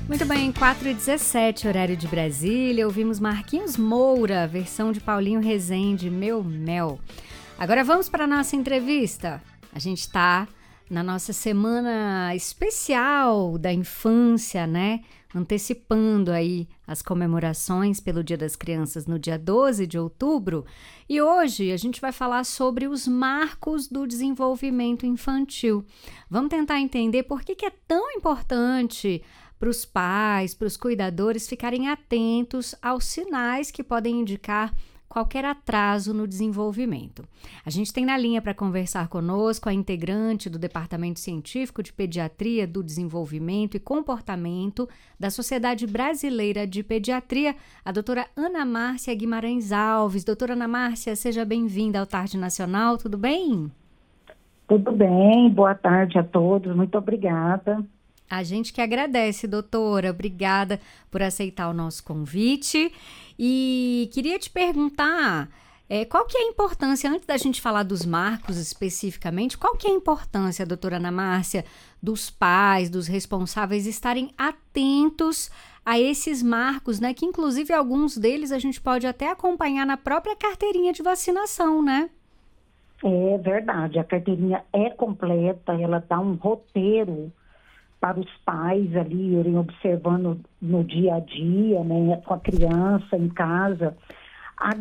Muito bem, 4h17, horário de Brasília, ouvimos Marquinhos Moura, versão de Paulinho Rezende, Meu Mel. Agora vamos para a nossa entrevista. A gente está na nossa semana especial da infância, né? Antecipando aí as comemorações pelo Dia das Crianças no dia 12 de outubro. E hoje a gente vai falar sobre os marcos do desenvolvimento infantil. Vamos tentar entender por que é tão importante para os pais, para os cuidadores ficarem atentos aos sinais que podem indicar qualquer atraso no desenvolvimento. A gente tem na linha para conversar conosco a integrante do Departamento Científico de Pediatria do Desenvolvimento e Comportamento da Sociedade Brasileira de Pediatria, a doutora Ana Márcia Guimarães Alves. Doutora Ana Márcia, seja bem-vinda ao Tarde Nacional, tudo bem? Tudo bem, boa tarde a todos, muito obrigada. A gente que agradece, doutora. Obrigada por aceitar o nosso convite. E queria te perguntar, qual que é a importância, antes da gente falar dos marcos especificamente, qual que é a importância, doutora Ana Márcia, dos pais, dos responsáveis estarem atentos a esses marcos, né? Que inclusive alguns deles a gente pode até acompanhar na própria carteirinha de vacinação, né? É verdade, a carteirinha é completa, ela dá um roteiro para os pais ali irem observando no dia a dia, né, com a criança em casa,